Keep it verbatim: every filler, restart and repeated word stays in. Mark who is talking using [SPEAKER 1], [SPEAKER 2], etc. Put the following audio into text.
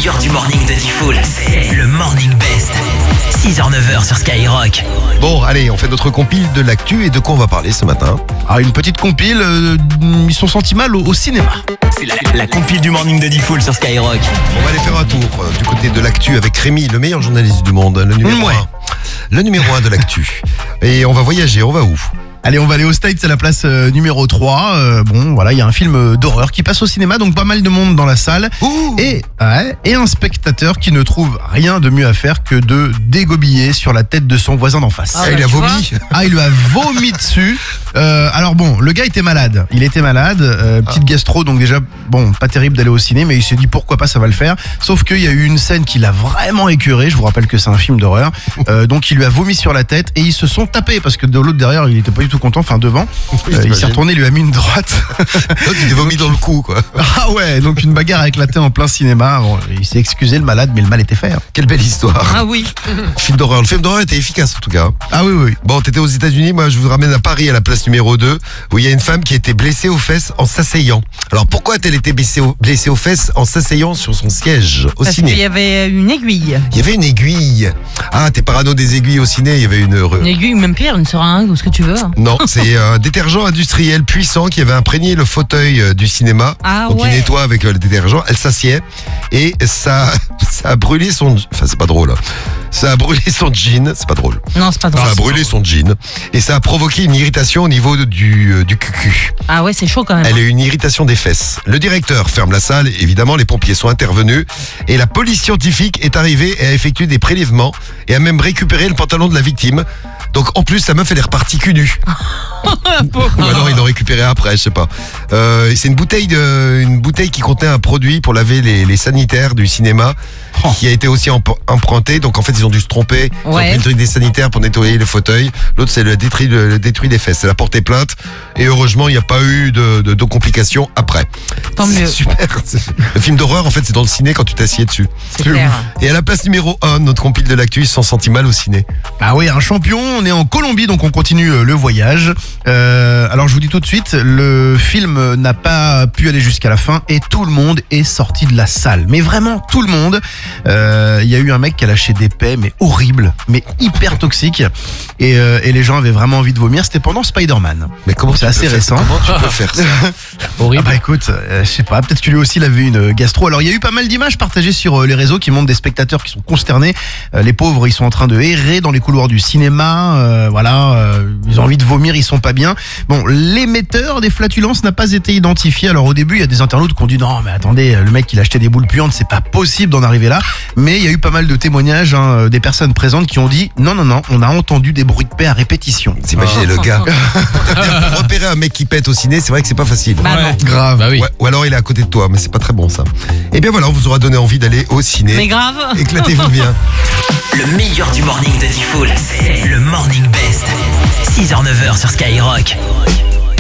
[SPEAKER 1] meilleur du morning de Diffoul, c'est le Morning Best. six heures neuf heures sur Skyrock.
[SPEAKER 2] Bon, allez, on fait notre compile de l'actu et de quoi on va parler ce matin?
[SPEAKER 3] Ah, une petite compile, euh, ils sont sentis mal au, au cinéma.
[SPEAKER 1] C'est la, la compile du morning de Diffoul sur Skyrock.
[SPEAKER 2] On va aller faire un tour euh, du côté de l'actu avec Rémi, le meilleur journaliste du monde, le numéro
[SPEAKER 3] Ouais.
[SPEAKER 2] un. Le numéro un de l'actu. Et on va voyager, on va où?
[SPEAKER 3] Allez, on va aller aux States à la place euh, numéro trois. Euh, bon, voilà, il y a un film euh, d'horreur qui passe au cinéma, donc pas mal de monde dans la salle.
[SPEAKER 2] Ouh.
[SPEAKER 3] Et, ouais, et un spectateur qui ne trouve rien de mieux à faire que de dégobiller sur la tête de son voisin d'en face.
[SPEAKER 2] Ah, il a vomi.
[SPEAKER 3] Ah, il lui a vomi dessus. Euh, alors bon, le gars était malade. Il était malade, euh, petite gastro, donc déjà, bon, pas terrible d'aller au ciné, mais il s'est dit pourquoi pas, ça va le faire. Sauf qu'il y a eu une scène qui l'a vraiment écœuré. Je vous rappelle que c'est un film d'horreur. Euh, donc il lui a vomi sur la tête et ils se sont tapés parce que de l'autre derrière, il était pas du tout content, enfin devant.
[SPEAKER 2] Oui,
[SPEAKER 3] Euh, il s'est
[SPEAKER 2] t'imagines.
[SPEAKER 3] retourné, il lui a mis une droite.
[SPEAKER 2] L'autre, il a vomi dans le cou, quoi.
[SPEAKER 3] Ah ouais, donc une bagarre a éclaté en plein cinéma. Bon, il s'est excusé le malade, mais le mal était fait. hein.
[SPEAKER 2] Quelle belle histoire.
[SPEAKER 4] Ah oui.
[SPEAKER 2] Film d'horreur. Le film d'horreur était efficace en tout cas.
[SPEAKER 3] Ah oui, oui.
[SPEAKER 2] Bon, t'étais aux États-Unis, moi je vous ramène à Paris à la place numéro deux, où il y a une femme qui a été blessée aux fesses en s'asseyant. Alors pourquoi a-t-elle été blessée aux, blessée aux fesses en s'asseyant sur son siège au
[SPEAKER 4] Parce qu'il y
[SPEAKER 2] ciné?
[SPEAKER 4] avait une aiguille.
[SPEAKER 2] Il y avait une aiguille. Ah, t'es parano des aiguilles au ciné, il y avait une...
[SPEAKER 4] Une aiguille, même pire, une seringue, ou ce que tu veux.
[SPEAKER 2] Non, c'est un détergent industriel puissant qui avait imprégné le fauteuil euh, du cinéma.
[SPEAKER 4] Ah
[SPEAKER 2] Donc il
[SPEAKER 4] ouais.
[SPEAKER 2] nettoie avec euh, le détergent, elle s'assied et ça, ça a brûlé son... Enfin c'est pas drôle. hein. Ça a brûlé son jean, c'est pas drôle.
[SPEAKER 4] Non, c'est pas drôle.
[SPEAKER 2] Ça a brûlé son jean et ça a provoqué une irritation au niveau de- du, euh, du cucu.
[SPEAKER 4] Ah ouais, c'est chaud quand même.
[SPEAKER 2] Elle a eu une irritation des fesses. Le directeur ferme la salle, évidemment les pompiers sont intervenus et la police scientifique est arrivée et a effectué des prélèvements et a même récupéré le pantalon de la victime. Donc en plus sa meuf elle est repartie cul nu. Ou alors ils l'ont récupéré après, je sais pas. Euh, c'est une bouteille de, une bouteille qui contenait un produit pour laver les, les sanitaires du cinéma,
[SPEAKER 3] Oh.
[SPEAKER 2] qui a été aussi emp- emprunté. Donc en fait ils ont dû se tromper. Ils ont
[SPEAKER 4] Ouais.
[SPEAKER 2] pris le truc des sanitaires pour nettoyer les fauteuils. L'autre c'est le détruit, le, le détruit des fesses. Elle a porté plainte et heureusement il n'y a pas eu de, de, de complications après.
[SPEAKER 4] Tant
[SPEAKER 2] C'est
[SPEAKER 4] mieux.
[SPEAKER 2] super. Le film d'horreur en fait c'est dans le ciné quand tu t'assieds dessus.
[SPEAKER 4] C'est clair.
[SPEAKER 2] Et à la place numéro un, notre compile de l'actu, ils se sont sentis mal au ciné.
[SPEAKER 3] Ah oui, un champion, on est en Colombie, donc on continue euh, le voyage. Euh, alors je vous dis tout de suite, le film n'a pas pu aller jusqu'à la fin et tout le monde est sorti de la salle. Mais vraiment tout le monde. Euh, Il y a eu un mec qui a lâché des paix, mais horribles, mais hyper toxiques. Et, euh, et les gens avaient vraiment envie de vomir. C'était pendant Spider-Man.
[SPEAKER 2] Mais comment
[SPEAKER 3] C'est
[SPEAKER 2] tu
[SPEAKER 3] assez
[SPEAKER 2] peux faire-
[SPEAKER 3] récent.
[SPEAKER 2] Comment tu peux faire ça?
[SPEAKER 3] Ah bah écoute, euh, je sais pas, peut-être que lui aussi il avait une gastro. Alors il y a eu pas mal d'images partagées sur euh, les réseaux qui montrent des spectateurs qui sont consternés. Euh, les pauvres, ils sont en train de errer dans les couloirs du cinéma. euh, voilà, euh, ils ont envie de vomir, ils sont pas bien. Bon, l'émetteur des flatulences n'a pas été identifié. Alors au début, il y a des internautes qui ont dit non, mais attendez, le mec il a acheté des boules puantes, c'est pas possible d'en arriver là. Mais il y a eu pas mal de témoignages hein, des personnes présentes qui ont dit non, non, non, on a entendu des bruits de paix à répétition.
[SPEAKER 2] Vous imaginez le gars. Pour repérer un mec qui pète au ciné, c'est vrai que c'est pas facile.
[SPEAKER 4] Bah non.
[SPEAKER 3] Grave.
[SPEAKER 5] Bah oui.
[SPEAKER 2] Ouais, ou alors il est à côté de toi, mais c'est pas très bon ça. Et bien voilà, on vous aura donné envie d'aller au ciné.
[SPEAKER 4] Mais grave.
[SPEAKER 2] Éclatez-vous bien.
[SPEAKER 1] Le meilleur du morning de Diffoul, c'est le Morning Best. six heures neuf heures sur Skyrock.